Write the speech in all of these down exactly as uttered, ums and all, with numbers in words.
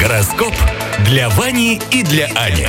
Гороскоп для Вани и для Ани.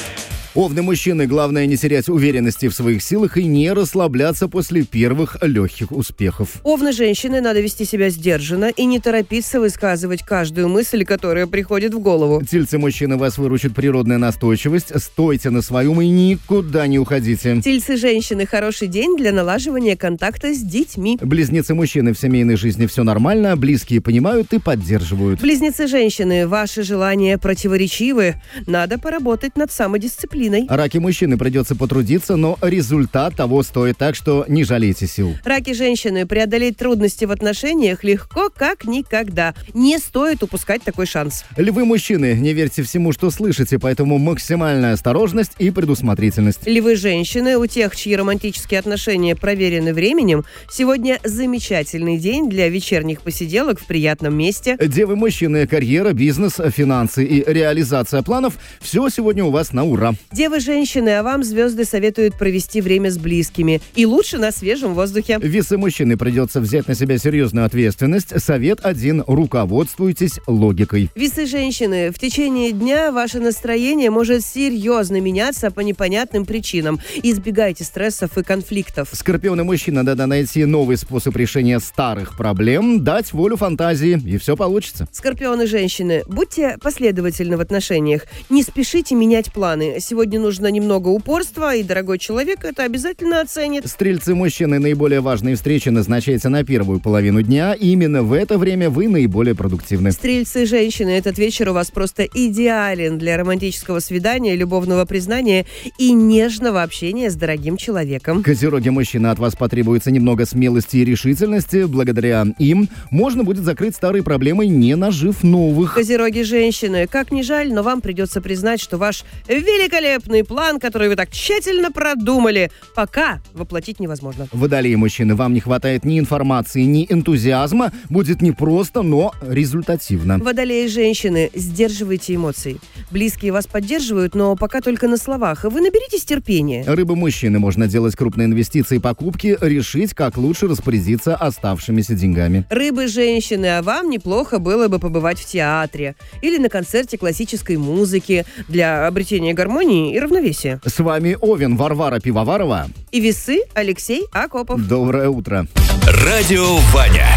Овны мужчины, главное не терять уверенности в своих силах и не расслабляться после первых легких успехов. Овны женщины, надо вести себя сдержанно и не торопиться высказывать каждую мысль, которая приходит в голову. Тельцы мужчины, вас выручит природная настойчивость. Стойте на своем и никуда не уходите. Тельцы женщины, хороший день для налаживания контакта с детьми. Близнецы мужчины, в семейной жизни все нормально, близкие понимают и поддерживают. Близнецы женщины, ваши желания противоречивы. Надо поработать над самодисциплиной. Раки мужчины, придется потрудиться, но результат того стоит, так что не жалейте сил. Раки женщины, преодолеть трудности в отношениях легко как никогда. Не стоит упускать такой шанс. Львы мужчины, не верьте всему, что слышите, поэтому максимальная осторожность и предусмотрительность. Львы женщины, у тех, чьи романтические отношения проверены временем, сегодня замечательный день для вечерних посиделок в приятном месте. Девы мужчины, карьера, бизнес, финансы и реализация планов – все сегодня у вас на ура. Девы женщины, а вам звезды советуют провести время с близкими. И лучше на свежем воздухе. Весы мужчины, придется взять на себя серьезную ответственность. Совет один – руководствуйтесь логикой. Весы женщины, в течение дня ваше настроение может серьезно меняться по непонятным причинам. Избегайте стрессов и конфликтов. Скорпионы мужчина, надо найти новый способ решения старых проблем, дать волю фантазии, и все получится. Скорпионы женщины, будьте последовательны в отношениях. Не спешите менять планы. Сегодня нужно немного упорства, и дорогой человек это обязательно оценит. Стрельцы мужчины, наиболее важные встречи назначайте на первую половину дня. И именно в это время вы наиболее продуктивны. Стрельцы женщины, этот вечер у вас просто идеален для романтического свидания, любовного признания и нежного общения с дорогим человеком. Козероги мужчины, от вас потребуется немного смелости и решительности. Благодаря им можно будет закрыть старые проблемы, не нажив новых. Козероги женщины, как ни жаль, но вам придется признать, что ваш великолепный план, который вы так тщательно продумали, пока воплотить невозможно. Водолеи мужчины, вам не хватает ни информации, ни энтузиазма. Будет непросто, но результативно. Водолеи женщины, сдерживайте эмоции. Близкие вас поддерживают, но пока только на словах. Вы наберитесь терпения. Рыбы мужчины, можно делать крупные инвестиции и покупки, решить, как лучше распорядиться оставшимися деньгами. Рыбы женщины, а вам неплохо было бы побывать в театре или на концерте классической музыки для обретения гармонии и равновесия. С вами Овен, Варвара Пивоварова. И весы Алексей Акопов. Доброе утро. Радио Ваня.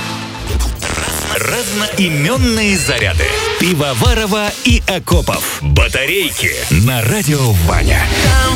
Разноименные заряды. Пивоварова и Акопов. Батарейки на Радио Ваня.